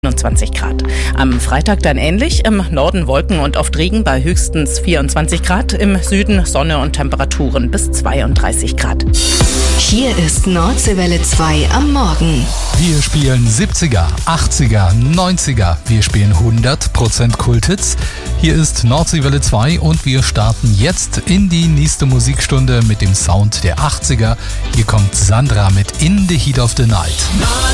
21 Grad. Am Freitag dann ähnlich, im Norden Wolken und oft Regen bei höchstens 24 Grad, im Süden Sonne und Temperaturen bis 32 Grad. Hier ist Nordseewelle 2 am Morgen. Wir spielen 70er, 80er, 90er. Wir spielen 100% Kulthits. Hier ist Nordseewelle 2 und wir starten jetzt in die nächste Musikstunde mit dem Sound der 80er. Hier kommt Sandra mit In the Heat of the Night.